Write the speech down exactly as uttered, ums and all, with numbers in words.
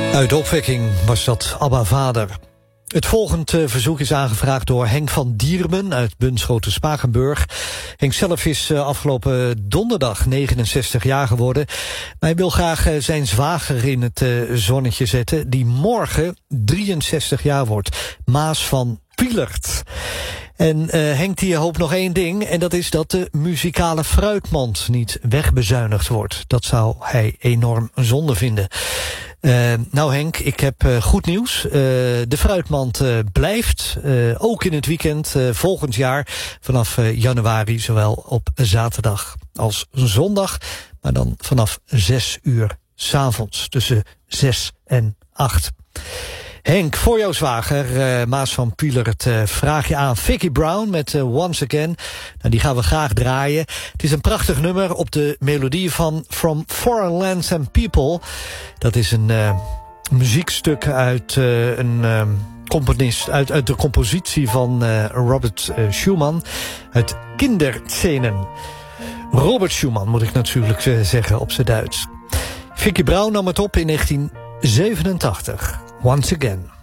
Uit de opwekking was dat Abba Vader. Het volgende verzoek is aangevraagd door Henk van Diermen uit Bunschoten-Spakenburg. Henk zelf is afgelopen donderdag negenenzestig jaar geworden. Maar hij wil graag zijn zwager in het zonnetje zetten, die morgen drieënzestig jaar wordt. Maas van Pielert. En uh, Henk die hoopt nog één ding, en dat is dat de muzikale fruitmand niet wegbezuinigd wordt. Dat zou hij enorm zonde vinden. Uh, nou Henk, ik heb uh, goed nieuws. Uh, de fruitmand uh, blijft, uh, ook in het weekend uh, volgend jaar, vanaf uh, januari, zowel op zaterdag als zondag, maar dan vanaf zes uur 's avonds, tussen zes en acht. Henk, voor jouw zwager, uh, Maas van Pielert, uh, vraag je aan Vicki Brown met uh, Once Again. Nou, die gaan we graag draaien. Het is een prachtig nummer op de melodie van From Foreign Lands and People. Dat is een uh, muziekstuk uit uh, een uh, componist, uit, uit de compositie van uh, Robert uh, Schumann uit Kinderzenen. Robert Schumann moet ik natuurlijk uh, zeggen op zijn Duits. Vicki Brown nam het op in negentien zevenentachtig. Once Again.